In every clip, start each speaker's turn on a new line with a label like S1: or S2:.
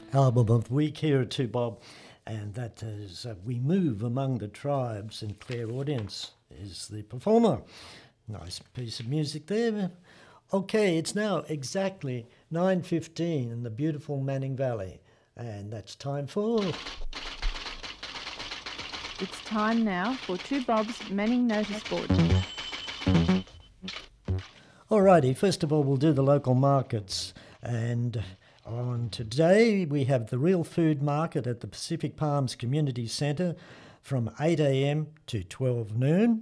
S1: album of the week here at 2Bob, and that is We Move Among the Tribes, and Claire Audience is the performer. Nice piece of music there. Okay, it's now exactly 9:15 in the beautiful Manning Valley, and that's time for...
S2: It's time now for 2Bob's Manning Notice Board.
S1: Alrighty, first of all we'll do the local markets, and on today we have the Real Food Market at the Pacific Palms Community Centre from 8 a.m. to 12 noon.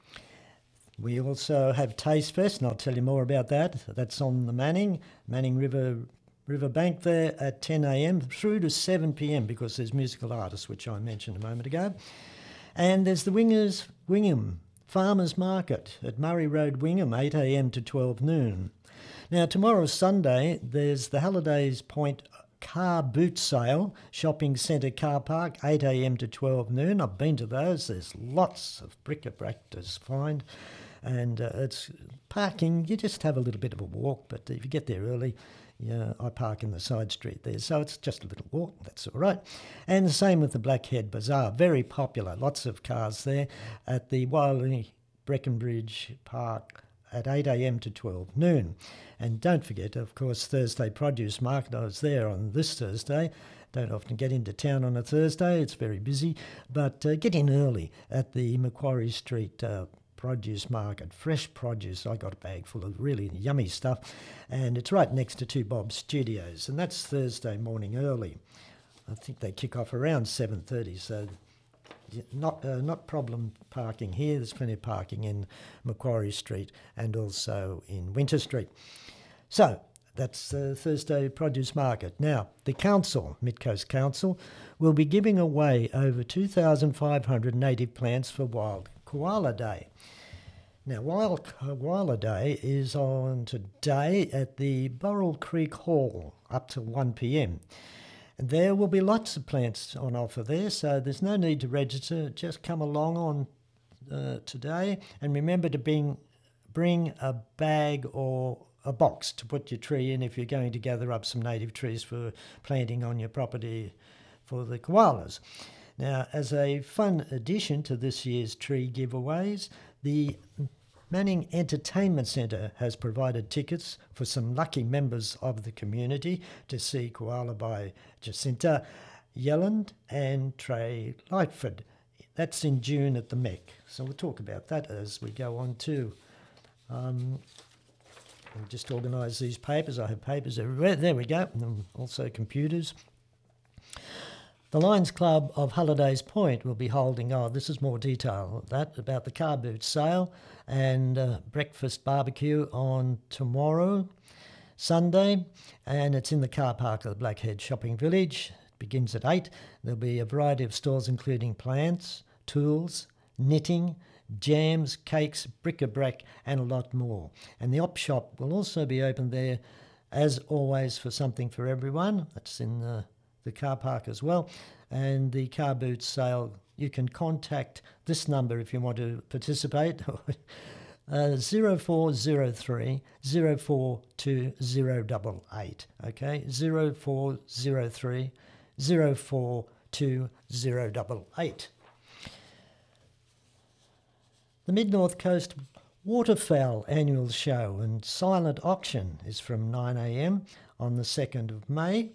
S1: We also have Taste Fest, and I'll tell you more about that. That's on the Manning River Bank there at 10 a.m. through to 7 p.m. because there's musical artists, which I mentioned a moment ago. And there's the Wingham Farmers Market at Murray Road, Wingham, 8 a.m. to 12 noon. Now, tomorrow, Sunday, there's the Hallidays Point Car Boot Sale, Shopping Centre Car Park, 8 a.m. to 12 noon. I've been to those. There's lots of bric-a-brac to find. And it's parking, you just have a little bit of a walk, but if you get there early, I park in the side street there, so it's just a little walk, that's all right. And the same with the Blackhead Bazaar, very popular, lots of cars there at the Wiley Breckenbridge Park at 8 a.m. to 12 noon. And don't forget, of course, Thursday Produce Market. I was there on this Thursday. Don't often get into town on a Thursday, it's very busy, but get in early at the Macquarie Street produce market, fresh produce. I got a bag full of really yummy stuff, and it's right next to 2Bob Studios, and that's Thursday morning early. I think they kick off around 7:30, so not problem parking here. There's plenty of parking in Macquarie Street and also in Winter Street. So that's the Thursday produce market. Now, the council, Mid-Coast Council, will be giving away over 2,500 native plants for Wild Koala Day. Now, Wild Koala Day is on today at the Burrell Creek Hall up till 1 p.m. And there will be lots of plants on offer there, so there's no need to register. Just come along on today, and remember to bring a bag or a box to put your tree in if you're going to gather up some native trees for planting on your property for the koalas. Now, as a fun addition to this year's tree giveaways, the Manning Entertainment Centre has provided tickets for some lucky members of the community to see Koala by Jacinta Yelland and Trey Lightford. That's in June at the Mech. So we'll talk about that as we go on too. I'll just organise these papers. I have papers everywhere. There we go. And also computers. The Lions Club of Hallidays Point will be holding, this is more detail about the car boot sale and breakfast barbecue on tomorrow, Sunday, and it's in the car park of the Blackhead Shopping Village. It begins at 8. There'll be a variety of stalls including plants, tools, knitting, jams, cakes, bric-a-brac and a lot more. And the op shop will also be open there, as always, for something for everyone. That's in the car park as well. And the car boot sale, you can contact this number if you want to participate. 0403 042088. Okay, 0403 042088. The Mid-North Coast Waterfowl Annual Show and Silent Auction is from 9 a.m. on the 2nd of May.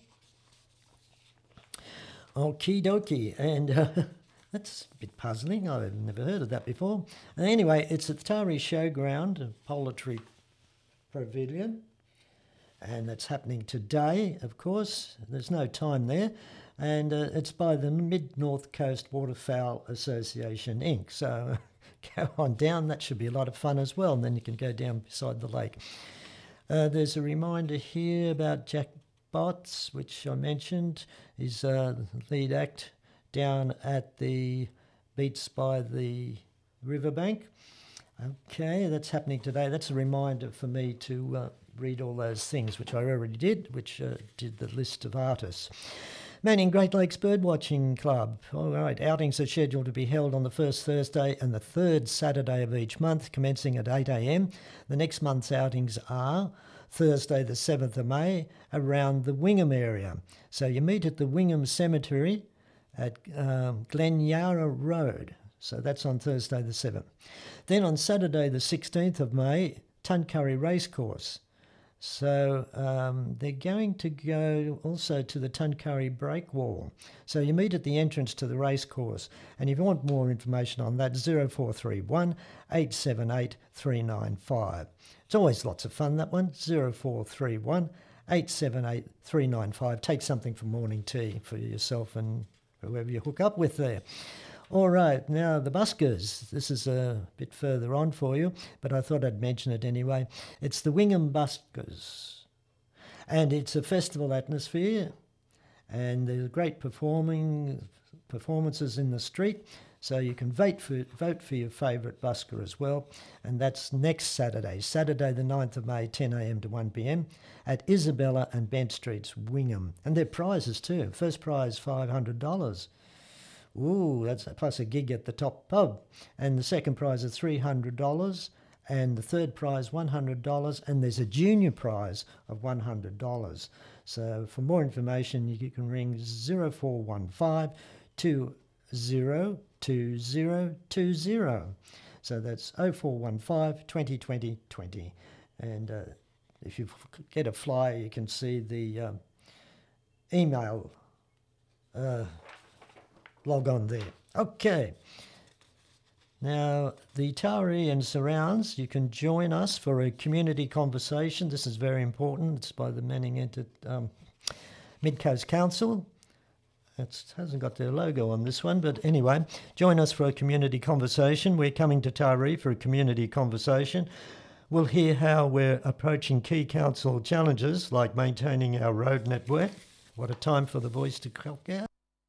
S1: Okie dokie, and that's a bit puzzling. I've never heard of that before. And anyway, it's at the Tari Showground, Poultry Pavilion, and that's happening today, of course. There's no time there. And it's by the Mid-North Coast Waterfowl Association, Inc. So go on down. That should be a lot of fun as well. And then you can go down beside the lake. There's a reminder here about Jack Botts, which I mentioned, is the lead act down at the Beats by the Riverbank. Okay, that's happening today. That's a reminder for me to read all those things, which I already did, which did the list of artists. Manning Great Lakes Birdwatching Club. All right, outings are scheduled to be held on the first Thursday and the third Saturday of each month, commencing at 8 a.m. The next month's outings are Thursday the 7th of May around the Wingham area. So you meet at the Wingham Cemetery at Glenyara Road. So that's on Thursday the 7th. Then on Saturday the 16th of May, Tuncurry Racecourse. So they're going to go also to the Tuncurry Breakwall. So you meet at the entrance to the racecourse. And if you want more information on that, 0431 878 395. It's always lots of fun, that one, 0431 878 395. Take something for morning tea for yourself and whoever you hook up with there. All right, now the buskers. This is a bit further on for you, but I thought I'd mention it anyway. It's the Wingham Buskers, and it's a festival atmosphere, and there's great performances in the street, so you can vote for your favourite busker as well, and that's next Saturday, Saturday the 9th of May, 10 a.m. to 1 p.m. at Isabella and Bent Streets, Wingham. And their prizes too. First prize, $500. Ooh, that's plus a gig at the top pub. And the second prize is $300, and the third prize $100, and there's a junior prize of $100. So for more information, you can ring 0415 202020. So that's 0415 2020 20. And if you get a flyer, you can see the email log on there. Okay. Now, the Taree and surrounds, you can join us for a community conversation. This is very important. It's by the Manning Mid-Coast Council. It hasn't got their logo on this one, but anyway, join us for a community conversation. We're coming to Taree for a community conversation. We'll hear how we're approaching key council challenges like maintaining our road network. What a time for the voice to crack out.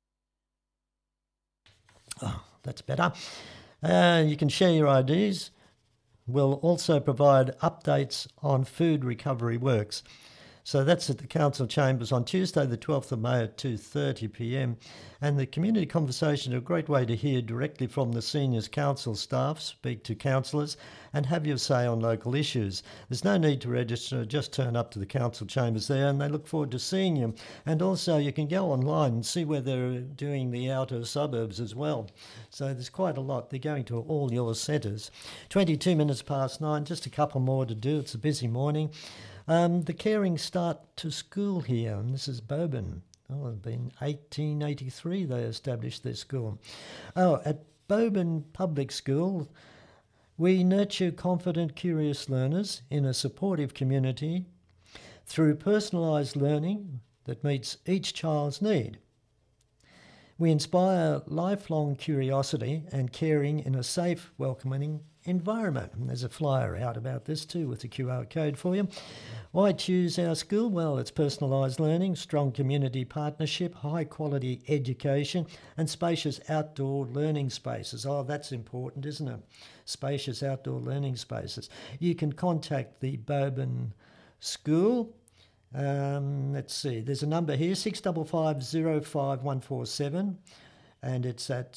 S1: Oh, that's better. You can share your ideas. We'll also provide updates on food recovery works. So that's at the Council Chambers on Tuesday the 12th of May at 2:30 p.m. And the community conversation is a great way to hear directly from the seniors council staff, speak to councillors and have your say on local issues. There's no need to register, just turn up to the Council Chambers there and they look forward to seeing you. And also you can go online and see where they're doing the outer suburbs as well. So there's quite a lot. They're going to all your centres. 22 minutes past 9, just a couple more to do. It's a busy morning. The Caring Start to School here, and this is Boban. Oh, it's been 1883 they established their school. Oh, at Boban Public School, we nurture confident, curious learners in a supportive community through personalised learning that meets each child's need. We inspire lifelong curiosity and caring in a safe, welcoming environment. And there's a flyer out about this too with a QR code for you. Why choose our school? Well, it's personalised learning, strong community partnership, high quality education and spacious outdoor learning spaces. Oh, that's important, isn't it? Spacious outdoor learning spaces. You can contact the Boban School. Let's see, there's a number here, 65505147, and it's at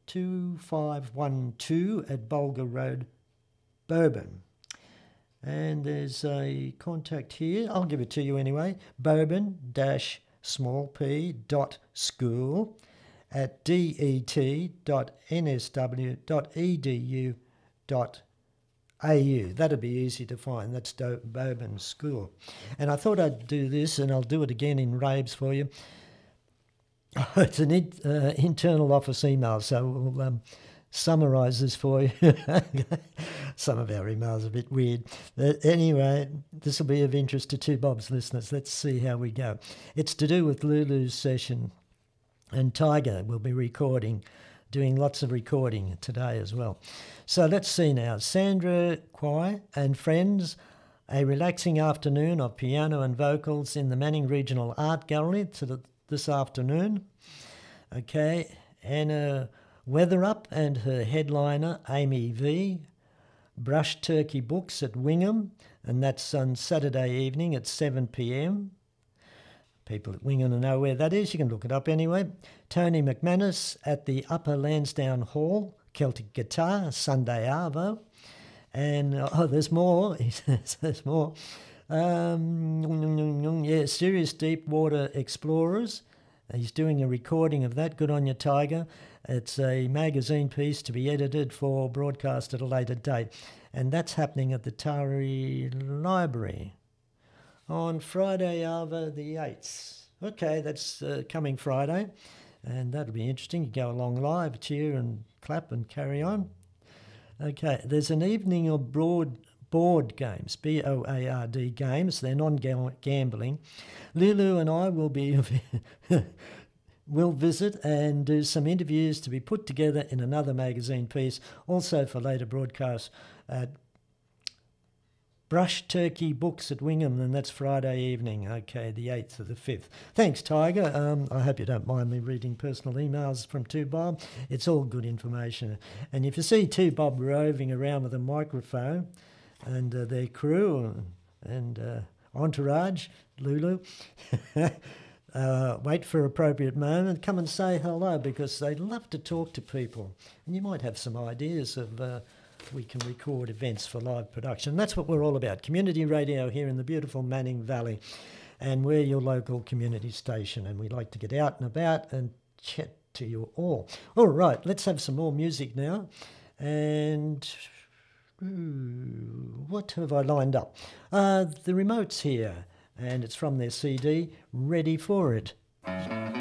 S1: 2512 at Bulga Road, Boban. And there's a contact here, I'll give it to you anyway, boban-p.school at det.nsw.edu.au. That'd be easy to find. That's Boban School. And I thought I'd do this, and I'll do it again in raves for you. It's an internal office email, so we'll summarise this for you. Some of our emails are a bit weird. But anyway, this will be of interest to Two Bob's listeners. Let's see how we go. It's to do with Lulu's session, and Tiger will be doing lots of recording today as well. So let's see now. Sandra Quay and friends, a relaxing afternoon of piano and vocals in the Manning Regional Art Gallery this afternoon. Okay, Anna Weatherup and her headliner, Amy V. Brush Turkey Books at Wingham, and that's on Saturday evening at 7 p.m. People at Wingham know where that is. You can look it up anyway. Tony McManus at the Upper Lansdowne Hall, Celtic Guitar, Sunday Arvo. And, there's more. There's more. Serious Deep Water Explorers. He's doing a recording of that. Good on you, Tiger. It's a magazine piece to be edited for broadcast at a later date. And that's happening at the Tari Library on Friday, Arva the 8th. Okay, that's coming Friday. And that'll be interesting. You go along live, cheer and clap and carry on. Okay, there's an evening of board games, BOARD games. They're non-gambling. Lulu and I will be will visit and do some interviews to be put together in another magazine piece, also for later broadcast at Brush Turkey Books at Wingham, and that's Friday evening, okay, the 8th or the 5th. Thanks, Tiger. I hope you don't mind me reading personal emails from 2Bob. It's all good information. And if you see 2Bob roving around with a microphone and their crew and entourage, Lulu, wait for an appropriate moment, come and say hello, because they love to talk to people. And you might have some ideas of we can record events for live production. That's what we're all about, community radio here in the beautiful Manning Valley. And we're your local community station, and we like to get out and about and chat to you all. All right, let's have some more music now. And what have I lined up? The remote's here, and it's from their CD, Ready For It.